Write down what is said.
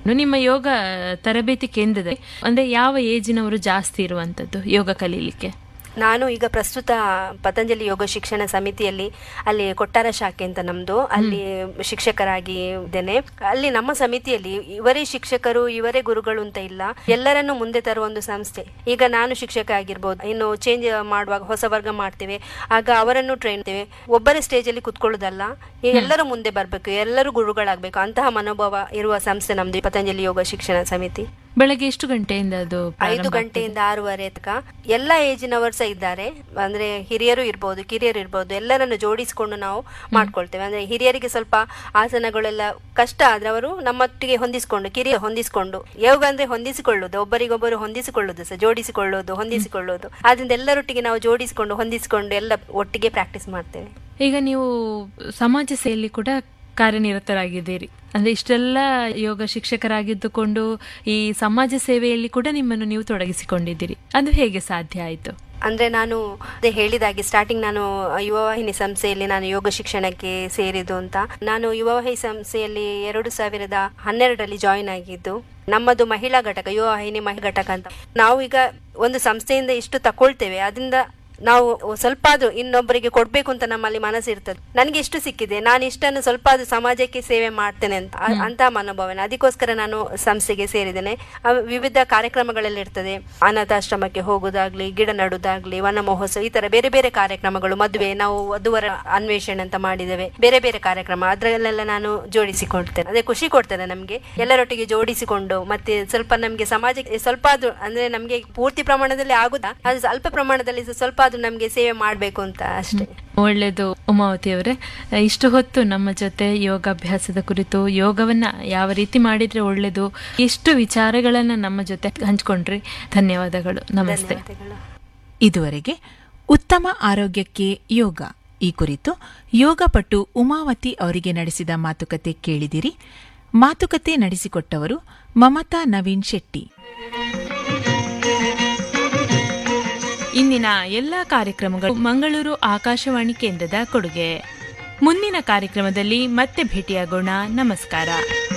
ನಿಮ್ಮ ಯೋಗ ತರಬೇತಿ ಕೇಂದ್ರದಲ್ಲಿ ಅಂದ್ರೆ ಯಾವ ಏಜಿನವರು ಜಾಸ್ತಿ ಇರುವಂತದ್ದು ಯೋಗ ಕಲೀಲಿಕ್ಕೆ? ನಾನು ಈಗ ಪ್ರಸ್ತುತ ಪತಂಜಲಿ ಯೋಗ ಶಿಕ್ಷಣ ಸಮಿತಿಯಲ್ಲಿ ಅಲ್ಲಿ ಕೊಟ್ಟಾರ ಶಾಖೆ ಅಂತ ನಮ್ದು, ಅಲ್ಲಿ ಶಿಕ್ಷಕರಾಗಿ ಇದ್ದೇನೆ. ಅಲ್ಲಿ ನಮ್ಮ ಸಮಿತಿಯಲ್ಲಿ ಇವರೇ ಶಿಕ್ಷಕರು ಇವರೇ ಗುರುಗಳು ಅಂತ ಇಲ್ಲ, ಎಲ್ಲರನ್ನು ಮುಂದೆ ತರುವ ಒಂದು ಸಂಸ್ಥೆ. ಈಗ ನಾನು ಶಿಕ್ಷಕ ಆಗಿರ್ಬೋದು, ಇನ್ನು ಚೇಂಜ್ ಮಾಡುವಾಗ ಹೊಸ ವರ್ಗ ಮಾಡ್ತೇವೆ, ಆಗ ಅವರನ್ನು ಟ್ರೈನ್ ಮಾಡ್ತೇವೆ. ಒಬ್ಬರೇ ಸ್ಟೇಜ್ ಅಲ್ಲಿ ಕುತ್ಕೊಳ್ಳೋದಲ್ಲ, ಎಲ್ಲರೂ ಮುಂದೆ ಬರ್ಬೇಕು, ಎಲ್ಲರೂ ಗುರುಗಳಾಗಬೇಕು, ಅಂತಹ ಮನೋಭಾವ ಇರುವ ಸಂಸ್ಥೆ ನಮ್ದು ಪತಂಜಲಿ ಯೋಗ ಶಿಕ್ಷಣ ಸಮಿತಿ. ಬೆಳಗ್ಗೆ ಎಷ್ಟು ಗಂಟೆಯಿಂದ? ಅದು 5 ಗಂಟೆಯಿಂದ 6:30 ತನಕ. ಎಲ್ಲ ಏಜಿನವರು ಸಹ ಇದ್ದಾರೆ, ಅಂದ್ರೆ ಹಿರಿಯರು ಇರ್ಬೋದು ಕಿರಿಯರು ಇರ್ಬೋದು, ಎಲ್ಲರನ್ನು ಜೋಡಿಸಿಕೊಂಡು ನಾವು ಮಾಡ್ಕೊಳ್ತೇವೆ. ಅಂದ್ರೆ ಹಿರಿಯರಿಗೆ ಸ್ವಲ್ಪ ಆಸನಗಳೆಲ್ಲ ಕಷ್ಟ ಆದ್ರೆ ಅವರು ನಮ್ಮೊಟ್ಟಿಗೆ ಹೊಂದಿಸಿಕೊಂಡು, ಕಿರಿಯ ಹೊಂದಿಸಿಕೊಂಡು, ಯೋಗ ಅಂದ್ರೆ ಹೊಂದಿಸಿಕೊಳ್ಳುದು, ಒಬ್ಬರಿಗೊಬ್ಬರು ಹೊಂದಿಸಿಕೊಳ್ಳುದು ಸಹ, ಜೋಡಿಸಿಕೊಳ್ಳುವುದು ಹೊಂದಿಸಿಕೊಳ್ಳುವುದು. ಆದ್ರಿಂದ ಎಲ್ಲರೊಟ್ಟಿಗೆ ನಾವು ಜೋಡಿಸಿಕೊಂಡು ಹೊಂದಿಸಿಕೊಂಡು ಎಲ್ಲ ಒಟ್ಟಿಗೆ ಪ್ರಾಕ್ಟೀಸ್ ಮಾಡ್ತೇವೆ. ಈಗ ನೀವು ಸಮಾಜ ಸೇವೆಯಲ್ಲಿ ಕೂಡ ಕಾರ್ಯನಿರತರಾಗಿದ್ದೀರಿ, ಅಂದ್ರೆ ಇಷ್ಟೆಲ್ಲ ಯೋಗ ಶಿಕ್ಷಕರಾಗಿದ್ದುಕೊಂಡು ಈ ಸಮಾಜ ಸೇವೆಯಲ್ಲಿ ಕೂಡ ನಿಮ್ಮನ್ನು ನೀವು ತೊಡಗಿಸಿಕೊಂಡಿದ್ದೀರಿ, ಅದು ಹೇಗೆ ಸಾಧ್ಯ ಆಯಿತು? ಅಂದ್ರೆ ನಾನು ಹೇಳಿದಾಗೆ ಸ್ಟಾರ್ಟಿಂಗ್ ನಾನು ಯುವವಾಹಿನಿ ಸಂಸ್ಥೆಯಲ್ಲಿ ನಾನು ಯೋಗ ಶಿಕ್ಷಣಕ್ಕೆ ಸೇರಿದ್ದು ಅಂತ. ನಾನು ಯುವವಾಹಿನಿ ಸಂಸ್ಥೆಯಲ್ಲಿ 2012 ಜಾಯಿನ್ ಆಗಿದ್ದು. ನಮ್ಮದು ಮಹಿಳಾ ಘಟಕ, ಯುವವಾಹಿನಿ ಮಹಿಳಾ ಘಟಕ ಅಂತ. ನಾವು ಈಗ ಒಂದು ಸಂಸ್ಥೆಯಿಂದ ಇಷ್ಟು ತಕೊಳ್ತೇವೆ, ಅದರಿಂದ ನಾವು ಸ್ವಲ್ಪ ಆದ್ರೂ ಇನ್ನೊಬ್ಬರಿಗೆ ಕೊಡ್ಬೇಕು ಅಂತ ನಮ್ಮಲ್ಲಿ ಮನಸ್ಸಿರ್ತದೆ. ನನಗೆ ಇಷ್ಟು ಸಿಕ್ಕಿದೆ, ನಾನು ಇಷ್ಟನ್ನು ಸ್ವಲ್ಪ ಆದ್ರೂ ಸಮಾಜಕ್ಕೆ ಸೇವೆ ಮಾಡ್ತೇನೆ ಅಂತ ಮನೋಭಾವನೆ. ಅದಕ್ಕೋಸ್ಕರ ನಾನು ಸಂಸ್ಥೆಗೆ ಸೇರಿದ್ದೇನೆ. ವಿವಿಧ ಕಾರ್ಯಕ್ರಮಗಳೆಲ್ಲ ಇರ್ತದೆ, ಅನಾಥಾಶ್ರಮಕ್ಕೆ ಹೋಗೋದಾಗ್ಲಿ, ಗಿಡ ನಡುವುದಾಗ್ಲಿ, ವನ ಮಹೋತ್ಸವ, ಈ ತರ ಬೇರೆ ಬೇರೆ ಕಾರ್ಯಕ್ರಮಗಳು, ಮದುವೆ, ನಾವು ವಧುವರ ಅನ್ವೇಷಣೆ ಅಂತ ಮಾಡಿದ್ದೇವೆ, ಬೇರೆ ಬೇರೆ ಕಾರ್ಯಕ್ರಮ, ಅದ್ರಲ್ಲೆಲ್ಲ ನಾನು ಜೋಡಿಸಿಕೊಳ್ತೇನೆ. ಅದೇ ಖುಷಿ ಕೊಡ್ತೇನೆ ನಮ್ಗೆ, ಎಲ್ಲರೊಟ್ಟಿಗೆ ಜೋಡಿಸಿಕೊಂಡು. ಮತ್ತೆ ಸ್ವಲ್ಪ ನಮ್ಗೆ ಸಮಾಜಕ್ಕೆ ಸ್ವಲ್ಪ ಆದ್ರೂ, ಅಂದ್ರೆ ನಮ್ಗೆ ಪೂರ್ತಿ ಪ್ರಮಾಣದಲ್ಲಿ ಆಗುದಾ, ಅದು ಸ್ವಲ್ಪ ಪ್ರಮಾಣದಲ್ಲಿ ಸ್ವಲ್ಪ ಅದು ನಮ್ಗೆ ಸೇವೆ ಮಾಡ್ಬೇಕು ಅಂತ ಅಷ್ಟೇ. ಒಳ್ಳೆಯದು ಉಮಾವತಿ ಅವರೇ, ಇಷ್ಟು ಹೊತ್ತು ನಮ್ಮ ಜೊತೆ ಯೋಗಾಭ್ಯಾಸದ ಕುರಿತು, ಯೋಗವನ್ನ ಯಾವ ರೀತಿ ಮಾಡಿದ್ರೆ ಒಳ್ಳೆಯದು, ಎಷ್ಟು ವಿಚಾರಗಳನ್ನ ನಮ್ಮ ಜೊತೆ ಹಂಚ್ಕೊಂಡ್ರಿ. ಧನ್ಯವಾದಗಳು. ನಮಸ್ತೆ. ಇದುವರೆಗೆ ಉತ್ತಮ ಆರೋಗ್ಯಕ್ಕೆ ಯೋಗ ಈ ಕುರಿತು ಯೋಗಪಟು ಉಮಾವತಿ ಅವರಿಗೆ ನಡೆಸಿದ ಮಾತುಕತೆ ಕೇಳಿದಿರಿ. ಮಾತುಕತೆ ನಡೆಸಿಕೊಟ್ಟವರು ಮಮತಾ ನವೀನ್ ಶೆಟ್ಟಿ. ಇಂದಿನ ಎಲ್ಲ ಕಾರ್ಯಕ್ರಮಗಳು ಮಂಗಳೂರು ಆಕಾಶವಾಣಿ ಕೇಂದ್ರದ ಕೊಡುಗೆ. ಮುಂದಿನ ಕಾರ್ಯಕ್ರಮದಲ್ಲಿ ಮತ್ತೆ ಭೇಟಿಯಾಗೋಣ. ನಮಸ್ಕಾರ.